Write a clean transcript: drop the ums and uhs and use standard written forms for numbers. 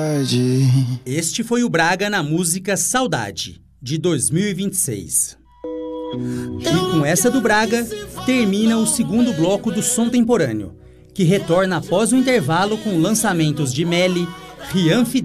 Este foi o Braga na música Saudade, de 2026. E com essa do Braga, termina o segundo bloco do Som Temporâneo, que retorna após o intervalo com lançamentos de Melly, Rian Fidel